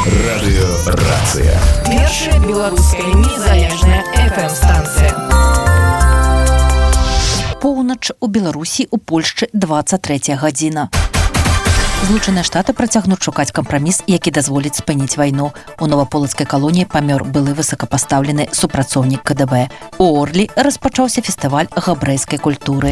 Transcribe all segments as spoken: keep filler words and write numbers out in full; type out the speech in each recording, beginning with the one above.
Радыёрацыя. Першая беларуская незалежная эф эм-станцыя. Поўнач у Беларусі, у Польшчы дваццаць трэцяя гадзіна. Злучаныя Штаты працягнуць шукаць кампраміс, які дазволіць спыніць вайну. У новаполацкай калоніі памёр былы высокапастаўлены супрацоўнік ка дэ бэ. У Орлі распачаўся фестываль габрэйскай культуры.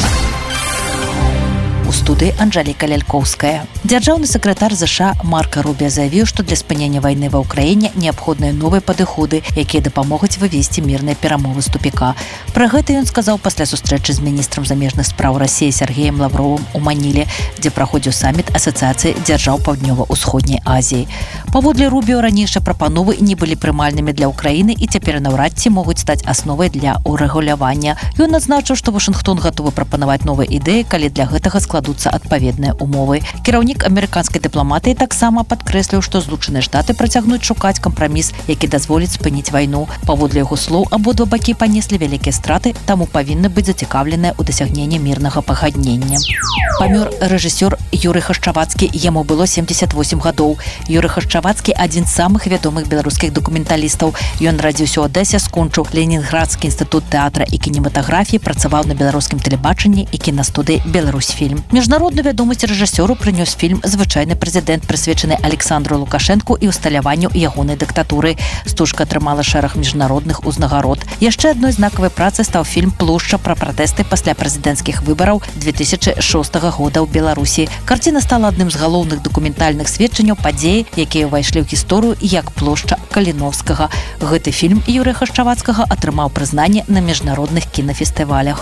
У студыі Анжэліка Лялькоўская. Дзяржаўны сакратар ЗША Марка Рубіа заявіў, што для спынення вайны ва ўкраіне неабходныя новыя падыходы, якія дапамогуць вывесці мірныя перамовы з тупіка. Пра гэта ён сказаў пасля сустрэчы з міністрам замежных спраў Расіі Сергеем Лавровым у Маніле, дзе праходзіў саміт Асацыяцыі дзяржаў Паўднёва-ўсходняй Азіі. Паводле Рубіо, ранейшыя прапановы не былі прымальнымі для ўкраіны і цяпер наўрад ці могуць стаць асновай для урэгулявання. Ён адзначыў, што Вашынгтон гатовы прапанаваць новыя ідэі, калі для гэтага складуцца адпаведныя умовы. Кіраўнік амерыканскай дыпламатыі таксама падкрэсліў, што Злучаныя Штаты працягнуць шукаць кампраміс, які дазволіць спыніць вайну. Паводле яго слоў, абодва бакі панеслі вялікія страты, таму павінны быць зацікаўленыя ў дасягненні мірнага пагаднення. Памёр рэжысёр Юрый Хашчавацкі, яму было семдзесят восем гадоў. Юрый Хашчавацкі адзін з самых вядомых беларускіх дакументалістаў. Ён радзіўся ў Адэсе, скончыў Ленінградскі інстытут тэатра і кінематаграфіі, працаваў на беларускім тэлебачанні і кінастудыі «Беларусьфільм». Міжнародную вядомасць рэжысёру прынёс фільм «Звычайны прэзідэнт», прысвечаны Александру Лукашэнку і ўсталяванню ягонай дыктатуры. Стужка атрымала шэраг міжнародных узнагарод. Яшчэ адной знакавай працы стаў фільм «Плошча» пра пратэсты пасля прэзідэнцкіх выбараў две тысячы шостага года ў Беларусі. Карціна стала адным з галоўных дакументальных сведчанняў падзеі, якія ўвайшлі ў гісторыю як плошча Каліновскага. Гэты фільм Юрыя Хашчавацкага атрымаў прызнанне на міжнародных кінафестывалях.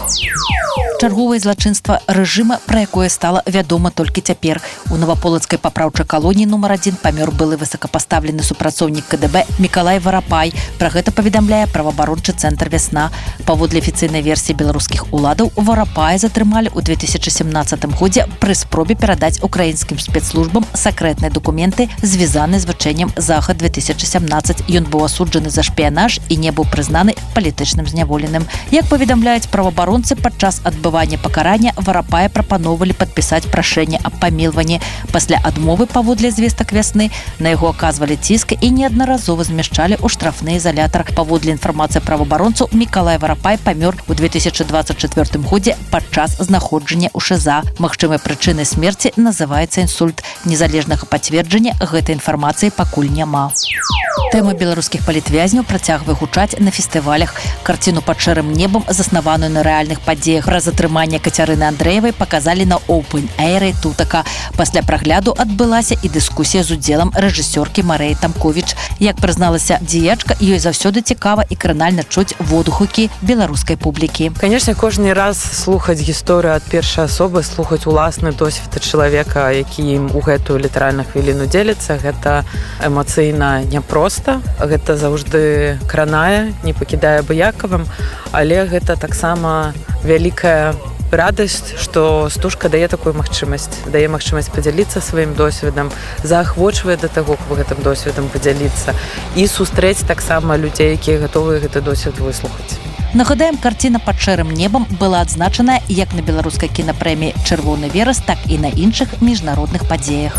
Чарговае злачынства рэжыма, пра якое стала вядома толькі цяпер. У новаполацкай папраўчай калоніі нумар адзін памёр былы высокапастаўлены супрацоўнік ка дэ бэ Мікалай Варапай. Пра гэта паведамляе праваабарончы цэнтр «Вясна». Паводле афіцыйнай версіі беларускіх уладаў, Варапая затрымалі ў две тысячы сямнаццатым годзе пры спробе перадаць украінскім спецслужбам сакрэтныя дакументы, звязаныя з вучэннем «Захад две тысячы сямнаццаць». Ён быў асуджаны за шпіянаж і не быў прызнаны палітычным зняволеным. Як паведамляюць праваабаронцы, падчас адбывання пакарання Варапая прапаноўвалі падпісаць прашэнне аб памілванні. Пасля адмовы, паводле звестак «Вясны», на яго аказвалі ціск і неаднаразова змяшчалі ў штрафны ізалятар. Паводле інфармацыі праваабаронцаў, Мікалай Варапай памёр у две тысячы дваццаць чацвёртым годзе падчас знаходжання ў ШЭЗА. Магчымай прычынай смерці называецца інсульт. Незалежнага пацверджання гэтай інфармацыі пакуль няма. Тэма беларускіх палітвязняў працягвае гучаць на фестывалях. Карціну «Пад шэрым небам», заснаваную на рэальных падзеях пра затрыманне Кацярыны Андрэевай, паказалі на Оўпэн-эйры Тутака. Пасля прагляду адбылася і дыскусія з удзелам рэжысёркі Марыі Тамковіч. Як прызналася дзеячка, ёй заўсёды цікава і кранальна чуць водгукі беларускай публікі. Конечно, кожны раз слухаць гісторыю ад першай асобы, слухаць уласны досвед чалавека, які ім у гэтую літаральна хвіліну дзеліцца, гэта эмацыйна няпроста. Гэта заўжды кранае, не пакідае абыякавым, але гэта таксама вялікая радасць, што стужка дае такую магчымасць, дае магчымасць падзяліцца сваім досведам, заахвочвае да таго, каб гэтым досведам падзяліцца і сустрэць таксама людзей, якія гатовыя гэты досвед выслухаць. Нагадаем, карціна «Пад шэрым небам» была адзначаная як на беларускай кінапрэміі «Чырвоны верас», так і на іншых міжнародных падзеях.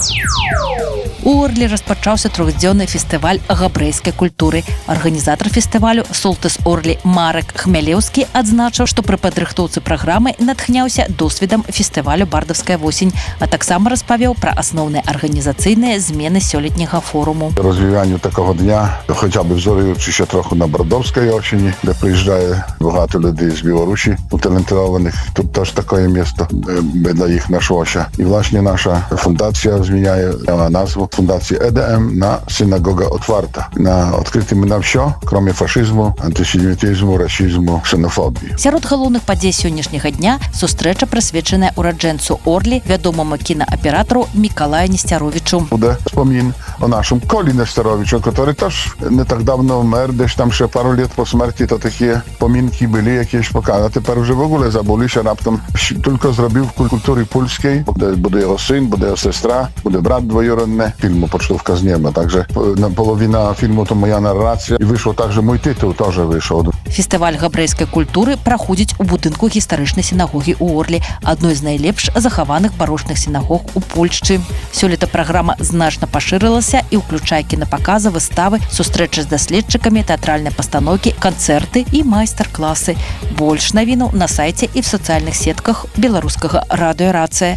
У Орлі распачаўся трохдзённы фестываль габрэйскай культуры. Арганізатар фестывалю «Солтыс Орлі» Марек Хмялеўскі адзначыў, што пры падрыхтоўцы праграмы натхняўся досведам фестывалю «Бардаўская восень», а таксама распавёў пра асноўныя арганізацыйныя змены сёлетняга форуму. Розвіванню такого дня, хоча б взорюючи ще трохи на Бардовській осені, де приїжджає багато людей з Білорусі, utalentowanych. Тут теж таке місто, ми для їх знайшлося. І, власне, наша фундація зміняє назву Fundacji E D M na Synagoga Otwarta. Na odkrytym na wsio, kromie faszyzmu, antysemityzmu, rasizmu, ksenofobii. Сярод галоўных падзей сённяшняга дня сустрэча прысвечаная ураджэнцу Орлі, вядомаму кінааператару Мікалаю Несцяровічу. Буде wspomін o naszym Koli Nesteroviczu, który też nie tak dawno umarł, gdzieś tam ще пару лет po śmierci to takie pominki byli jakieś pokazane. A teraz już w ogóle zabuli się raptem. Tylko zrobił w kultury polskiej. Bude jego syn, bude jego sestra, bude brat dwojorodny. filmu Pocztówka z nieba. Także połowina filmu to moja narracja i wyszło tak, że mój tytuł też wyszedł. Фестываль габрэйскай культуры праходзіць у будынку гістарычнай сінагогі ў Орлі, адной з найлепш захаваных барочных сінагог у Польшчы. Сёлета праграма значна пашырылася і ўключае кінапаказы, выставы, сустрэчы з даследчыкамі, тэатральныя пастаноўкі, канцэрты і майстар-класы. Больш навінаў на сайце і в сацыяльных сетках беларускага радыё «Рацыя».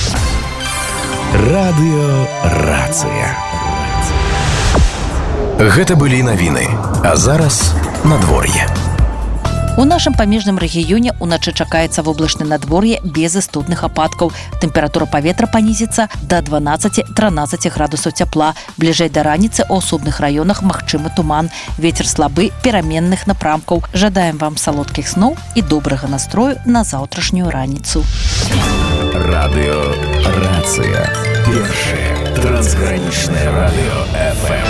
Радыё «Рацыя». Гэта былі навіны, а зараз надвор'е. У нашым памежным рэгіёне ўначы чакаецца воблачнае надвор'е без істотных ападкаў. Тэмпература паветра панізіцца да дванаццаць-трынаццаць градусаў цяпла. Бліжэй да раніцы ў асобных раёнах магчымы туман. Вецер слабы, пераменных напрамкаў. Жадаем вам салодкіх сноў і добрага настрою на заўтрашнюю раніцу. Радыё «Рацыя». Першае трансгранічнае радыё эф эм.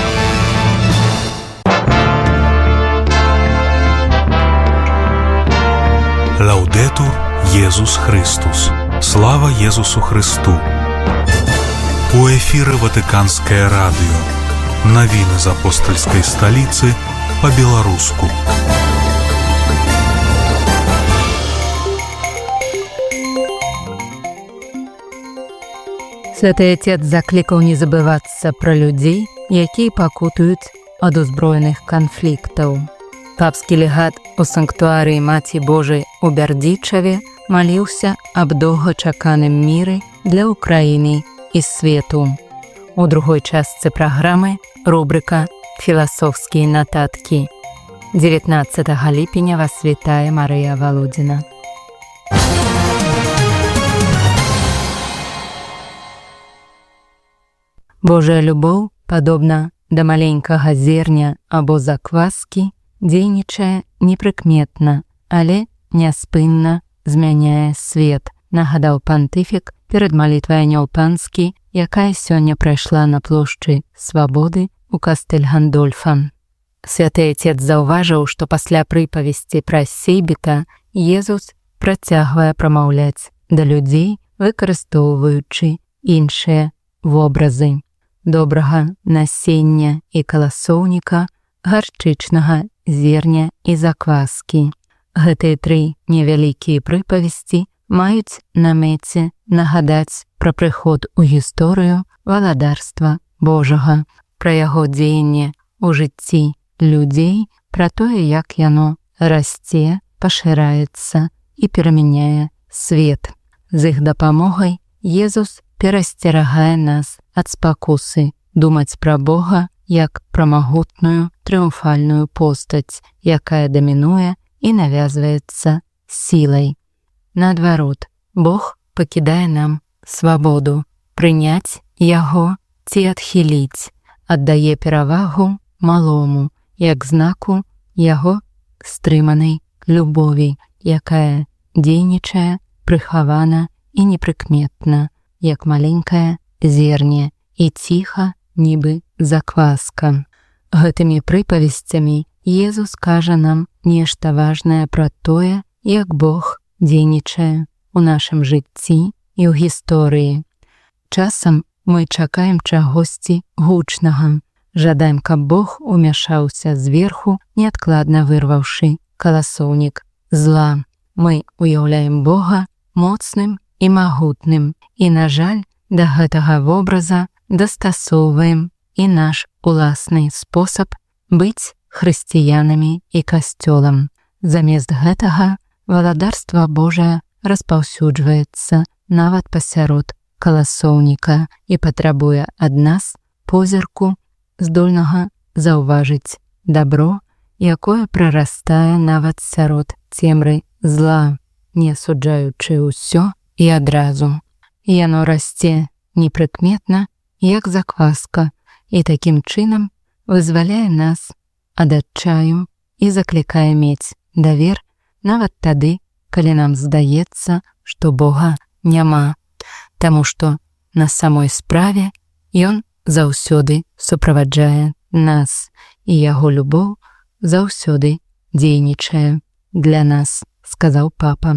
Лаудетур Єсус Христос. Слава Єсусу Христу. У эфіры Ватыканскае радыё. Навіны з апостальскай сталіцы па-беларуску. Святы Отец заклікаў не забывацца пра людзей, якія пакутуюць ад узброеных канфліктаў. Папскі легат у санктуарыі Маці Божай у Бярдзічаве маліўся аб доўгачаканым міры для Ўкраіны і свету. У другой частцы праграмы рубрыка «Філасофскія нататкі». дзевятнаццатага ліпеня вас вітае Марыя Валодзіна. Божая любоў, падобна да маленькага зерня або закваскі, дзейнічае непрыкметна, але няспынна змяняе свет, нагадаў пантыфік перад малітвай Анёл Панскі, якая сёння прайшла на плошчы Свабоды ў кастэль Гандольфа. Святы Отец заўважыў, што пасля прыпавесці пра Сейбіта Езус працягвае прамаўляць да людзей, выкарыстоўваючы іншыя вобразы добрага насення і каласоўніка, гарчычнага зерня і закваскі. Гэтыя тры невялікія прыпавесці маюць на мэце нагадаць пра прыход у гісторыю валадарства Божага, пра яго дзеянне ў жыцці людзей, пра тое, як яно расце, пашыраецца і перамяняе свет. З іх дапамогай Езус перасцерагае нас ад спакусы думаць пра Бога як пра магутную трыумфальную постаць, якая дамінуе і навязваецца сілай. Наадварот, Бог пакідае нам свабоду прыняць яго ці адхіліць, аддае перавагу малому, як знаку яго стрыманай любові, якая дзейнічае прыхавана і непрыкметна, як маленькае зерне і ціха, нібы закваска. Гэтымі прыпавесцямі Езус кажа нам нешта важнае пра тое, як Бог дзейнічае ў нашым жыцці і ў гісторыі. Часам мы чакаем чагосьці гучнага. Жадаем, каб Бог умяшаўся зверху, неадкладна вырваўшы каласоўнік зла. Мы уяўляем Бога моцным і магутным, і, на жаль, да гэтага вобраза дастасоўваем і наш уласны спосаб быць хрысціянамі і касцёлам. Замест гэтага валадарства Божае распаўсюджваецца нават пасярод каласоўніка і патрабуе ад нас позірку, здольнага заўважыць дабро, якое прарастае нават сярод цемры зла, не асуджаючы ўсё і адразу. Яно расце непрыкметна, як закваска, і такім чынам вызваляе нас ад адчаю і заклікае мець давер нават тады, калі нам здаецца, што Бога няма, таму што на самой справе Ён заўсёды суправаджае нас, і яго любоў заўсёды дзейнічае для нас, сказаў папа.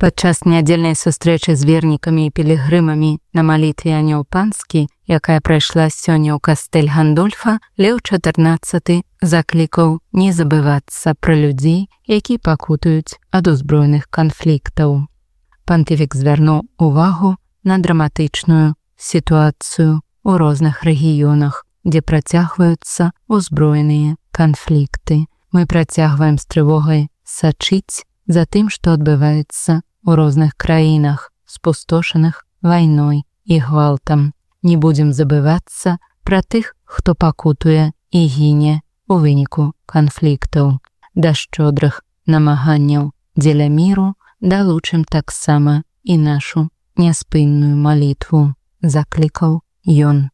Падчас нядзельнай сустрэчы з вернікамі і пілігрымамі на малітве Анёл Панскі, якая прайшла сёння ў кастэль Гандольфа, Леў чатырнаццаты заклікаў не забывацца пра людзей, які пакутаюць ад узброеных канфліктаў. Пантыфік звярнуў увагу на драматычную сітуацыю ў розных рэгіёнах, дзе працягваюцца ўзброеныя канфлікты. Мы працягваем з трывогай сачыць за тым, што адбываецца ў розных краінах, спустошаных вайной і гвалтам. Не будзем забывацца пра тых, хто пакутуе і гіне ў выніку канфліктаў. Да шчодрых намаганняў дзеля міру далучым таксама і нашу няспынную малітву, заклікаў ён.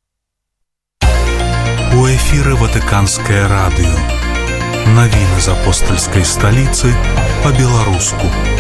У эфіры Ватыканскае радыё. Навіны з апостальскай сталіцы па-беларуску.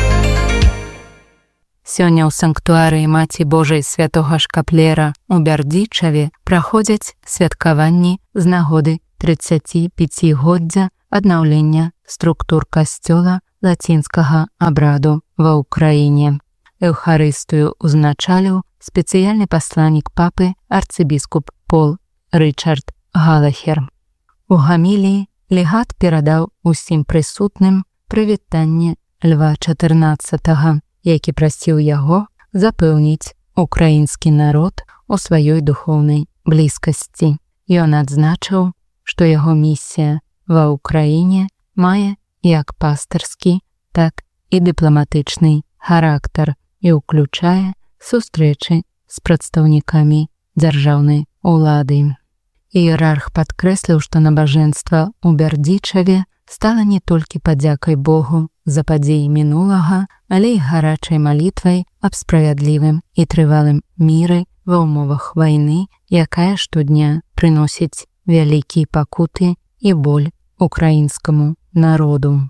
Сёння ў санктуарыі Маці Божай святога Шкаплера ў Бярдзічаве праходзяць святкаванні з нагоды трыццаціпяцігоддзя аднаўлення структур касцёла лацінскага абраду ва ўкраіне. Эўхарыстыю узначаліў спецыяльны пасланнік папы арцыбіскуп Пол Рычард Галахер. У гаміліі легат перадаў усім прысутным прывітанне Льва чатырнаццатага, які прасіў яго запэўніць украінскі народ у сваёй духоўнай блізкасці. Ён адзначыў, што яго місія ва ўкраіне мае як пастырскі, так і дыпламатычны характар і ўключае сустрэчы з прадстаўнікамі дзяржаўнай улады. Іерарх падкрэсліў, што набажэнства ў Бярдзічаве стала не толькі падзякай Богу за падзеі мінулага, але і гарачай малітвай аб справядлівым і трывалым міры ва ўмовах вайны, якая штодня прыносіць вялікія пакуты і боль украінскаму народу.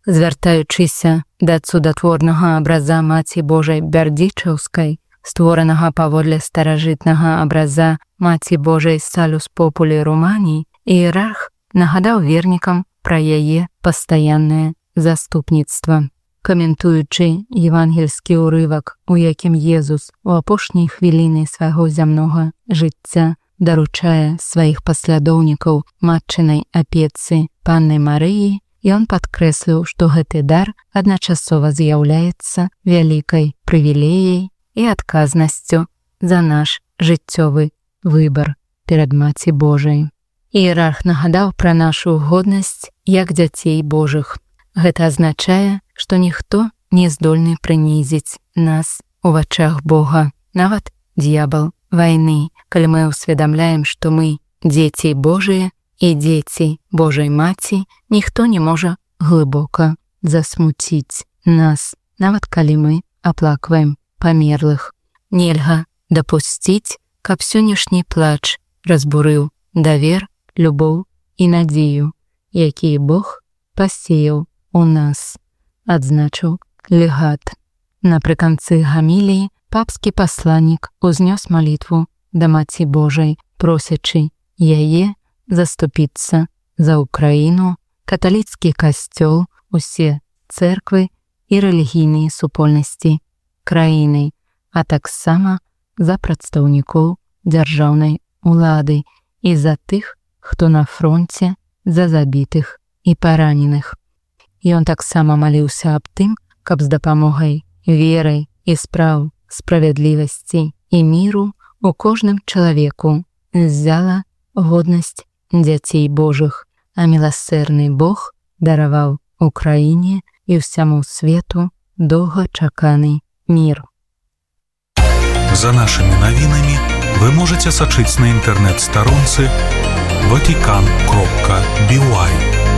Звяртаючыся да цудатворнага абраза Маці Божай Бярдзічаўскай, створанага паводле старажытнага абраза Маці Божай Салюс Популі Руманіі, іерарх нагадаў вернікам пра яе пастаяннае заступніцтва. Каментуючы евангельскі ўрывак, у якім Езус у апошняй хвіліны свайго зямнога жыцця даручае сваіх паслядоўнікаў матчынай апецы Панны Марыі, ён падкрэсліў, што гэты дар адначасова з'яўляецца вялікай прывілеяй і адказнасцю за наш жыццёвы выбар перад Маці Божай. Іерарх нагадаў пра нашу годнасць як дзяцей Божых. Гэта азначае, што ніхто не здольны прынізіць нас у вачах Бога, нават д'ябал вайны, калі мы ўсведамляем, што мы дзеці Божыя і дзеці Божай Маці, ніхто не можа глыбока засмуціць нас, нават калі мы аплакваем памерлых. Нельга дапусціць, каб сённяшні плач разбурыў давер, любоў і надзею, якія Бог пасеяў у нас, адзначыў легат. Напрыканцы гаміліі папскі пасланнік узнёс малітву да Маці Божай, просячы яе заступіцца за Украіну, каталіцкі касцёл, усе цэрквы і рэлігійныя супольнасці краіны, а таксама за прадстаўнікоў дзяржаўнай улады і за тых, хто на фронце, за забітых і параненых. Ён таксама маліўся аб тым, каб з дапамогай веры і спраў справядлівасці і міру у кожным чалавеку ззяла годнасць дзяцей Божых, а міласэрны Бог дараваў Украіне і ўсяму свету доўгачаканы мір. За нашымі навінамі вы можаце сачыць на інтэрнэт-старонцы ватикан кропка би уай.